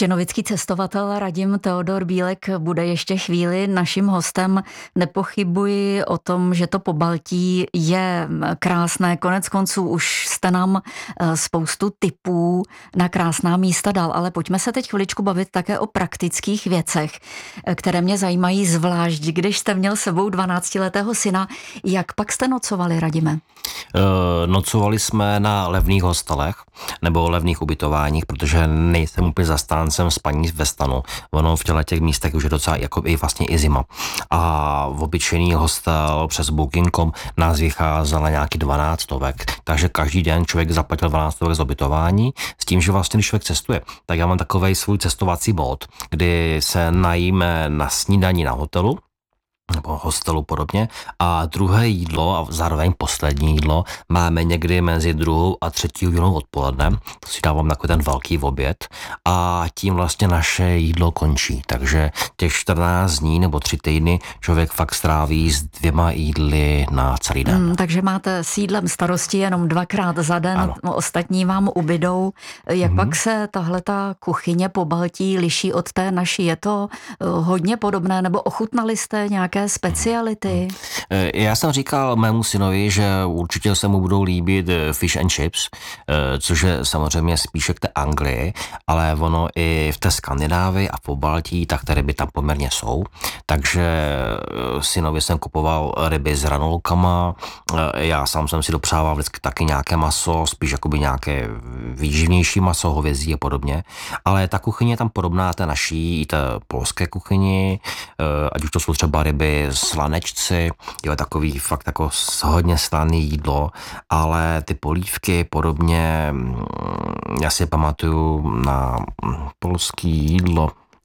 Štěnovický cestovatel Radim Teodor Bílek bude ještě chvíli naším hostem. Nepochybuji o tom, že to Pobaltí je krásné. Konec konců už jste nám spoustu tipů na krásná místa dal, ale pojďme se teď chviličku bavit také o praktických věcech, které mě zajímají zvlášť. Když jste měl sebou 12letého syna, jak pak jste nocovali, Radime? Nocovali jsme na levných hostelech nebo levných ubytováních, protože nejsem úplně zastáncem spaní ve stanu. Ono v těch místech už je docela jako i vlastně i zima. A v obyčejný hostel přes Booking.com nás vycházel na nějaký 12 stovek, takže každý den člověk zaplatil 12 stovek z ubytování, s tím, že vlastně když člověk cestuje, tak já mám takovej svůj cestovací bod, kdy se najíme na snídani na hotelu, nebo hostelu podobně, a druhé jídlo a zároveň poslední jídlo máme někdy mezi 2. a 3. hodinou odpoledne. To si dávám takový ten velký oběd a tím vlastně naše jídlo končí. Takže těch 14 dní nebo 3 týdny člověk fakt stráví s 2 jídly na celý den. Takže máte s jídlem starosti jenom 2krát za den, ano. Ostatní vám ubydou. Jak pak se tahleta kuchyně Pobaltí liší od té naší? Je to hodně podobné, nebo ochutnali jste nějaké speciality? Já jsem říkal mému synovi, že určitě se mu budou líbit fish and chips, což je samozřejmě spíše k té Anglii, ale ono i v té Skandinávii a v Pobaltí, tak ty ryby tam poměrně jsou. Takže synovi jsem kupoval ryby s hranolkama, já sám jsem si dopřával vždycky taky nějaké maso, spíš jakoby nějaké výživnější maso, hovězí a podobně, ale ta kuchyně je tam podobná té naší, i té polské kuchyni, ať už to jsou třeba ryby, slanečci, jo, takový fakt jako hodně slaný jídlo, ale ty polívky podobně, já si pamatuju na polský jídlo,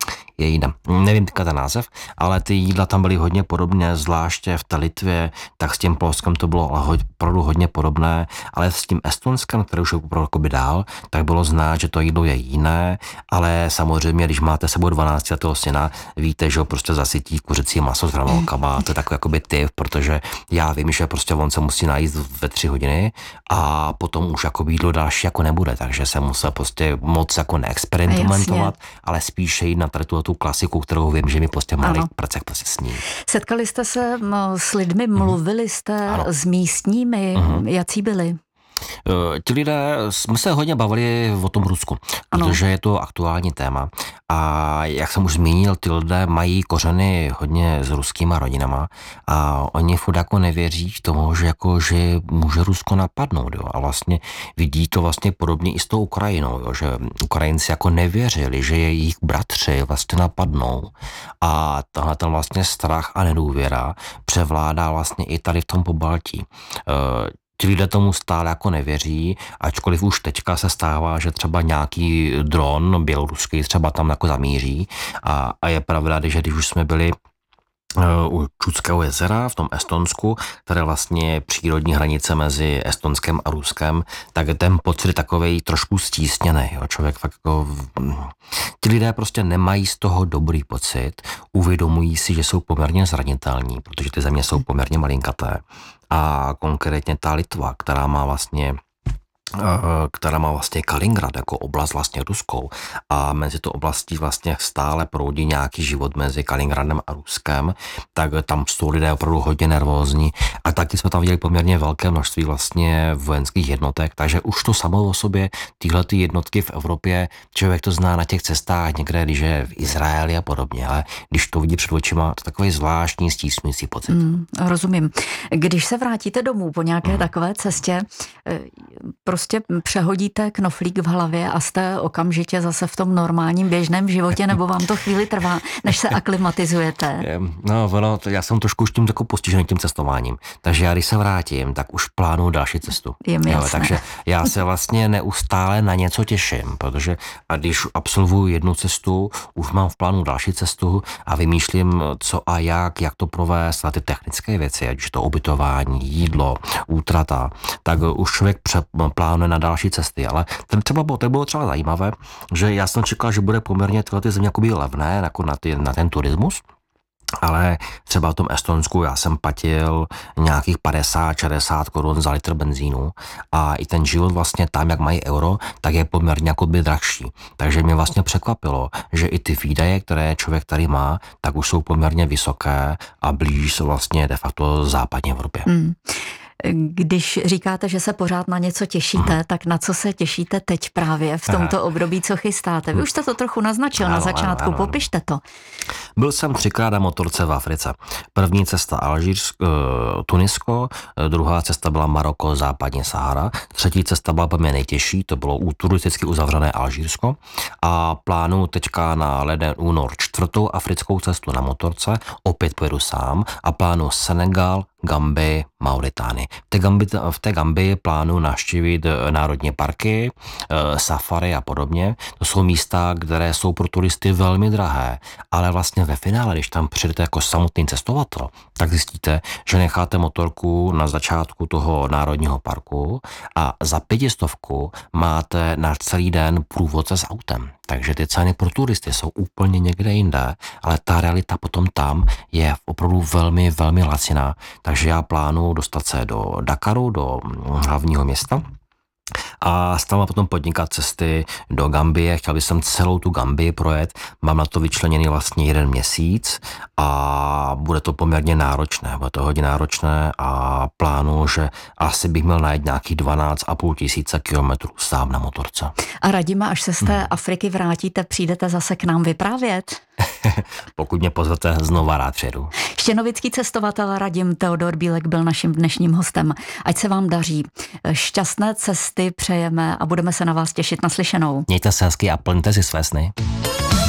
nevím teďka ten název, ale ty jídla tam byly hodně podobné, zvláště v té Litvě, tak s tím Polskem to bylo opravdu hodně podobné, ale s tím Estonskem, který už je opravdu dál, tak bylo znát, že to jídlo je jiné, ale samozřejmě, když máte sebou 12letého syna, víte, že ho prostě zasytí kuřecí maso s hranolkama, to je takový jakoby typ, protože já vím, že prostě on se musí najíst ve 3 hodiny a potom už jako jídlo další jako nebude, takže se musel prostě moc jako neexperimentovat, ale spíše jít na tady tu klasiku, kterou vím, že mi prostě malý pracek prostě sní. Setkali jste se s lidmi, mluvili jste s místními, jací byli? Ti lidé, jsme se hodně bavili o tom Rusku, protože je to aktuální téma a jak jsem už zmínil, ty lidé mají kořeny hodně s ruskýma rodinama a oni furt jako nevěří tomu, že může Rusko napadnout, jo, a vlastně vidí to vlastně podobně i s tou Ukrajinou, jo, že Ukrajinci jako nevěřili, že jejich bratři vlastně napadnou a tahle ten vlastně strach a nedůvěra převládá vlastně i tady v tom Pobaltí. Ti lidé tomu stále jako nevěří, ačkoliv už teďka se stává, že třeba nějaký dron běloruský třeba tam jako zamíří a je pravda, že když už jsme byli u Čudského jezera v tom Estonsku, které vlastně je přírodní hranice mezi Estonskem a Ruskem, tak ten pocit je takovej trošku stísněný. Jo. Člověk fakt jako... Ti lidé prostě nemají z toho dobrý pocit, uvědomují si, že jsou poměrně zranitelní, protože ty země jsou poměrně malinkaté. A konkrétně ta Litva, která má vlastně Kaliningrad jako oblast vlastně ruskou a mezi to oblastí vlastně stále proudí nějaký život mezi Kaliningradem a Ruskem, tak tam jsou lidé opravdu hodně nervózní a taky jsme tam viděli poměrně velké množství vlastně vojenských jednotek, takže už to samo o sobě, tyhle ty jednotky v Evropě, člověk to zná na těch cestách někde, když je v Izraeli a podobně, ale když to vidí před očima, to takový zvláštní stísnující pocit. Rozumím. Když se vrátíte domů po nějaké takové cestě, prostě přehodíte knoflík v hlavě a jste okamžitě zase v tom normálním běžném životě, nebo vám to chvíli trvá, než se aklimatizujete? Já jsem trošku už tím jako postižený tím cestováním, takže já když se vrátím, tak už plánuju další cestu. Takže já se vlastně neustále na něco těším, protože a když absolvuju jednu cestu, už mám v plánu další cestu a vymýšlím co a jak to provést na ty technické věci, ať už to ubytování, jídlo, útrata, tak už člověk plánuje na další cesty, ale to bylo třeba zajímavé, že já jsem čekal, že bude poměrně tyhle ty země jakoby levné jako na ten turismus, Ale třeba v tom Estonsku já jsem platil nějakých 50-60 korun za litr benzínu a i ten život vlastně tam, jak mají euro, tak je poměrně jakoby drahší. Takže mě vlastně překvapilo, že i ty výdaje, které člověk tady má, tak už jsou poměrně vysoké a blíží se vlastně de facto západní Evropě. Když říkáte, že se pořád na něco těšíte, tak na co se těšíte teď právě v tomto období, co chystáte? Vy už jste to trochu naznačil na začátku, popište to. Byl jsem 3krát na motorce v Africe. První cesta Tunisko, druhá cesta byla Maroko, západní Sahara, třetí cesta byla pro mě nejtěžší, to bylo turisticky uzavřené Alžírsko a plánuju teďka na leden únor 4. africkou cestu na motorce, opět pojedu sám a plánuju Senegal, Gambii, Mauritánii. V té Gambii plánuju navštívit národní parky, safari a podobně. To jsou místa, které jsou pro turisty velmi drahé, ale vlastně ve finále, když tam přijdete jako samotný cestovatel, tak zjistíte, že necháte motorku na začátku toho národního parku a za 500 máte na celý den průvodce s autem. Takže ty ceny pro turisty jsou úplně někde jinde, ale ta realita potom tam je opravdu velmi, velmi laciná. Takže já plánuju dostat se do Dakaru, do hlavního města, a stala potom podnikat cesty do Gambie. Chtěl bych celou tu Gambii projet. Mám na to vyčleněný vlastně 1 měsíc a bude to poměrně náročné. Bude to hodně náročné a plánuju, že asi bych měl najít nějakých 12,5 tisíce kilometrů sám na motorce. A Radime, až se z té Afriky vrátíte, přijdete zase k nám vyprávět? Pokud mě pozvete, znova rád přijedu. Štěnovický cestovatel Radim Teodor Bílek byl naším dnešním hostem. Ať se vám daří. Šťastné cesty přejeme a budeme se na vás těšit. Naslyšenou. Mějte se hezky a plňte si své sny.